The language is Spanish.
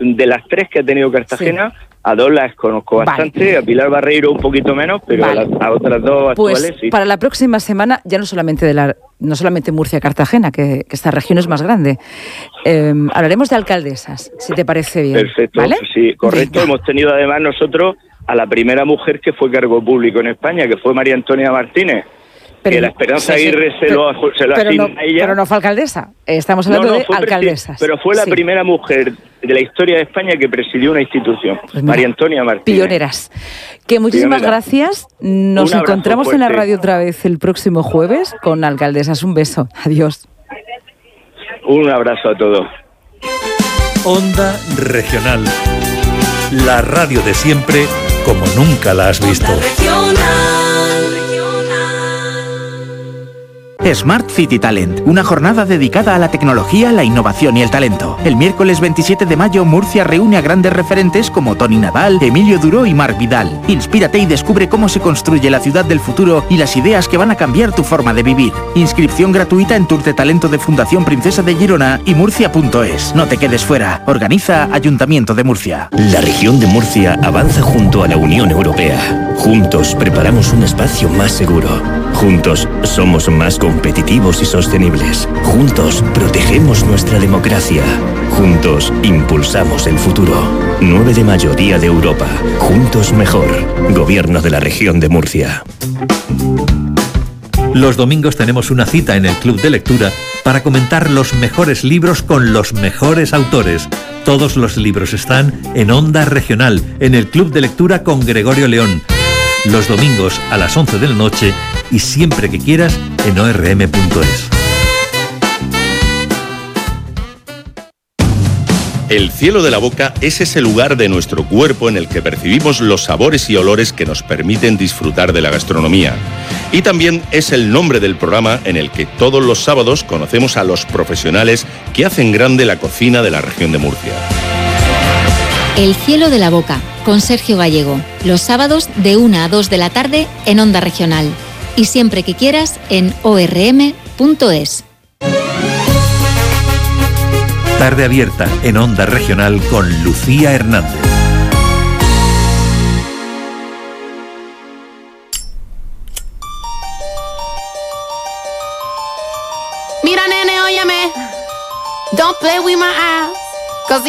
de las 3 que ha tenido Cartagena, a 2 las conozco bastante, a Pilar Barreiro un poquito menos, pero a otras 2 pues actuales sí. Para la próxima semana, ya no solamente Murcia-Cartagena, que esta región es más grande, hablaremos de alcaldesas, si te parece bien. Perfecto, ¿vale? sí, correcto. Venga. Hemos tenido además nosotros a la primera mujer que fue cargo público en España, que fue María Antonia Martínez. Que la Esperanza Aguirre se lo asigna a ella. Pero no fue alcaldesa, estamos hablando de alcaldesas. Pero fue la primera mujer de la historia de España que presidió una institución, pues mira, María Antonia Martínez. Pioneras. Que muchísimas gracias, nos encontramos en la radio otra vez el próximo jueves con alcaldesas. Un beso, adiós. Un abrazo a todos. Onda Regional, la radio de siempre como nunca la has visto. Smart City Talent, una jornada dedicada a la tecnología, la innovación y el talento. El miércoles 27 de mayo, Murcia reúne a grandes referentes como Toni Nadal, Emilio Duró y Marc Vidal. Inspírate y descubre cómo se construye la ciudad del futuro y las ideas que van a cambiar tu forma de vivir. Inscripción gratuita en Tour de Talento de Fundación Princesa de Girona y murcia.es. No te quedes fuera. Organiza Ayuntamiento de Murcia. La región de Murcia avanza junto a la Unión Europea. Juntos preparamos un espacio más seguro. Juntos somos más competitivos y sostenibles. Juntos protegemos nuestra democracia. Juntos impulsamos el futuro. 9 de mayo, Día de Europa. Juntos mejor. Gobierno de la región de Murcia. Los domingos tenemos una cita en el Club de Lectura para comentar los mejores libros con los mejores autores. Todos los libros están en Onda Regional, en el Club de Lectura con Gregorio León. Los domingos a las 11 de la noche y siempre que quieras en orm.es. El cielo de la boca es ese lugar de nuestro cuerpo en el que percibimos los sabores y olores que nos permiten disfrutar de la gastronomía. Y también es el nombre del programa en el que todos los sábados conocemos a los profesionales que hacen grande la cocina de la región de Murcia. El cielo de la boca, con Sergio Gallego. Los sábados de 1 a 2 de la tarde en Onda Regional. Y siempre que quieras en orm.es. Tarde abierta en Onda Regional con Lucía Hernández. Mira, nene, óyeme. Don't play with my eyes.